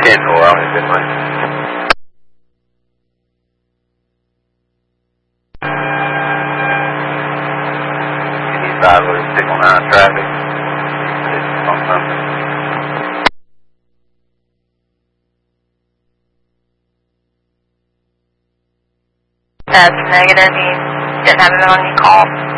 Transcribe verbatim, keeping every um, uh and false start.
ten four, I'll be good, mate. Can you drive with six one nine traffic? It's on something. That's negative. You didn't have it on your call.